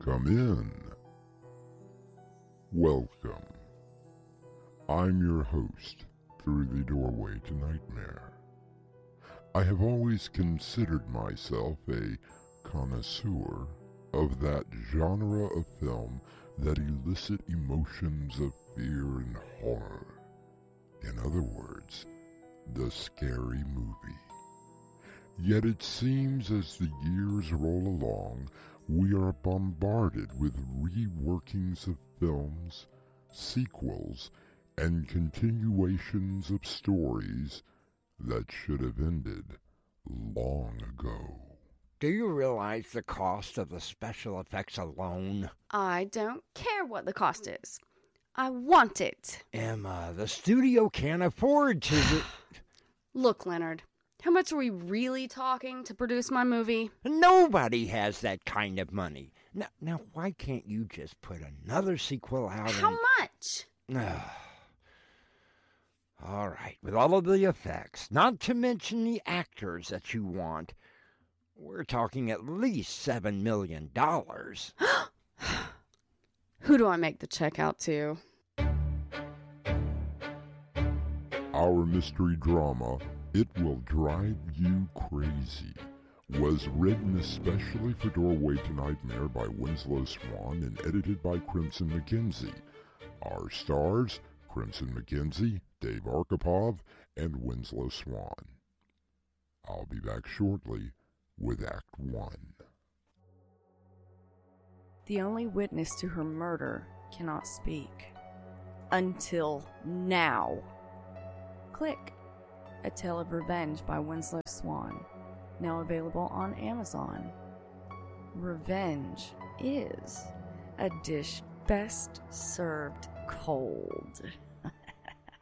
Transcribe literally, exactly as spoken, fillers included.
Come in. Welcome. I'm your host through the doorway to nightmare. I have always considered myself a connoisseur of that genre of film that elicit emotions of fear and horror. In other words, the scary movie. Yet it seems as the years roll along, we are bombarded with reworkings of films, sequels, and continuations of stories that should have ended long ago. Do you realize the cost of the special effects alone? I don't care what the cost is. I want it. Emma, the studio can't afford to... Look, Leonard, how much are we really talking to produce my movie? Nobody has that kind of money. Now, now why can't you just put another sequel out? How and... much? All right, with all of the effects, not to mention the actors that you want, we're talking at least seven million dollars. Who do I make the check out to? Our mystery drama, It Will Drive You Crazy, was written especially for Doorway to Nightmare by Winslow Swan and edited by Crimson McKenzie. Our stars, Crimson McKenzie, Dave Arkhipov, and Winslow Swan. I'll be back shortly with Act One. The only witness to her murder cannot speak. Until now. Click. A Tale of Revenge by Winslow Swan. Now available on Amazon. Revenge is a dish best served cold.